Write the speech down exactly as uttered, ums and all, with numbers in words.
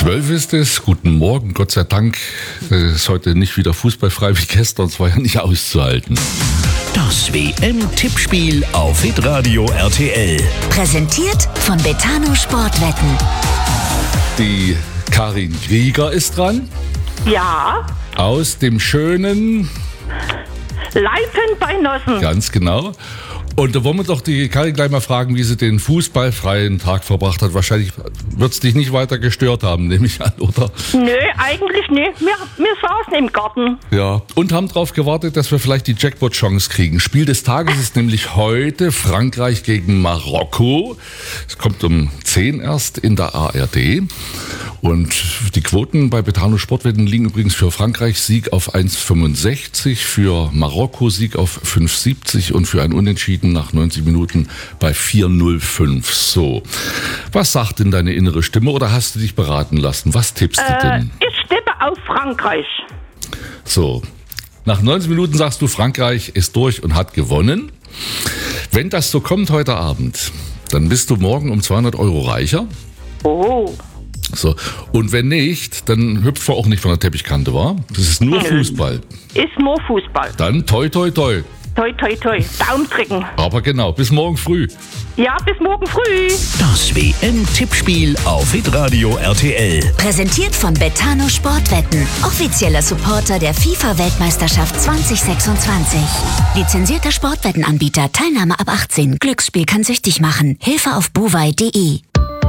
Zwölf ist es, guten Morgen, Gott sei Dank äh, ist heute nicht wieder fußballfrei wie gestern, es war ja nicht auszuhalten. Das W M-Tippspiel auf Hitradio R T L. Präsentiert von Betano Sportwetten. Die Karin Krieger ist dran. Ja, Aus dem schönen, Leipen bei Nossen. ganz genau. Und da wollen wir doch die Karin gleich mal fragen, wie sie den fußballfreien Tag verbracht hat. Wahrscheinlich wird es dich nicht weiter gestört haben, nehme ich an, oder? Nö, eigentlich nicht. Wir, wir saßen im Garten. Ja. Und haben darauf gewartet, dass wir vielleicht die Jackpot-Chance kriegen. Spiel des Tages ist nämlich heute Frankreich gegen Marokko. Es kommt um zehn erst in der A R D. Und die Quoten bei Betano Sportwetten liegen übrigens für Frankreich Sieg auf eins Komma fünfundsechzig, für Marokko Sieg auf fünf Komma siebzig und für ein Unentschieden nach neunzig Minuten bei vier Komma null fünf. So, was sagt denn deine innere Stimme oder hast du dich beraten lassen? Was tippst du Äh, denn? ich tippe auf Frankreich. So, nach neunzig Minuten sagst du, Frankreich ist durch und hat gewonnen. Wenn das so kommt heute Abend, dann bist du morgen um zweihundert Euro reicher. Oh, So, und wenn nicht, dann hüpft wir auch nicht von der Teppichkante, wa? Das ist nur Fußball. ist nur Fußball. Dann toi toi toi. Toi, toi, toi. Daumen drücken. Aber genau, bis morgen früh. Ja, bis morgen früh. Das W M-Tippspiel auf Hitradio R T L. Präsentiert von Betano Sportwetten. Offizieller Supporter der FIFA-Weltmeisterschaft zwanzig sechsundzwanzig. Lizenzierter Sportwettenanbieter. Teilnahme ab achtzehn. Glücksspiel kann süchtig machen. Hilfe auf buwei punkt de.